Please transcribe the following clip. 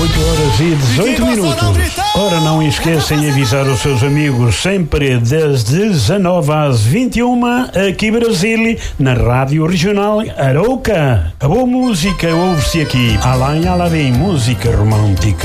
8h18. Ora, não esquecem de avisar os seus amigos sempre das 19 às 21 aqui Brasília, na Rádio Regional Arouca. A boa música ouve-se aqui. Além, ela vem música romântica.